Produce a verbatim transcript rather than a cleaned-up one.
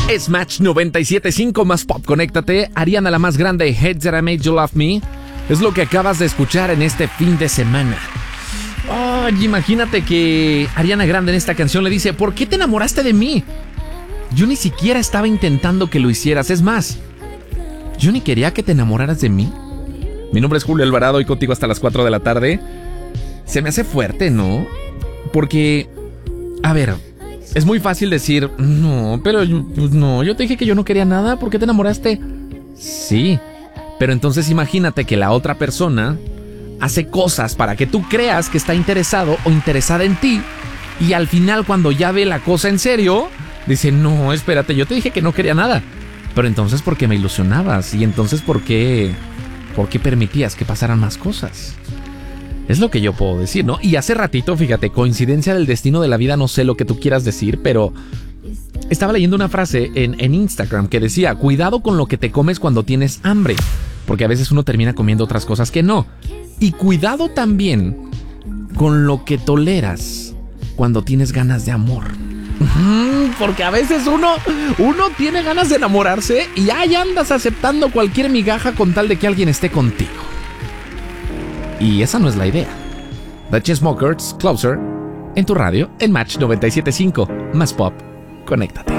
Es Match noventa y siete punto cinco más pop. Conéctate. Ariana, la más grande, Hate That I Made You Love Me, es lo que acabas de escuchar en este fin de semana. Oh, imagínate que Ariana Grande en esta canción le dice: ¿por qué te enamoraste de mí? Yo ni siquiera estaba intentando que lo hicieras. Es más, yo ni quería que te enamoraras de mí. Mi nombre es Julio Alvarado y contigo hasta las cuatro de la tarde. Se me hace fuerte, ¿no? Porque, a ver, es muy fácil decir: no, pero pues no, yo te dije que yo no quería nada. ¿Por qué te enamoraste? Sí, pero entonces imagínate que la otra persona hace cosas para que tú creas que está interesado o interesada en ti, y al final, cuando ya ve la cosa en serio, dice: no, espérate, yo te dije que no quería nada. Pero entonces, ¿por qué me ilusionabas? Y entonces, ¿por qué, por qué permitías que pasaran más cosas? Es lo que yo puedo decir, ¿no? Y hace ratito, fíjate, coincidencia del destino de la vida, no sé lo que tú quieras decir, pero estaba leyendo una frase en, en Instagram que decía: cuidado con lo que te comes cuando tienes hambre, porque a veces uno termina comiendo otras cosas que no. Y cuidado también con lo que toleras cuando tienes ganas de amor. Porque a veces uno, uno tiene ganas de enamorarse y ahí andas aceptando cualquier migaja con tal de que alguien esté contigo. Y esa no es la idea. The Chainsmokers, Closer, en tu radio, en Match noventa y siete punto cinco, más pop. Conéctate.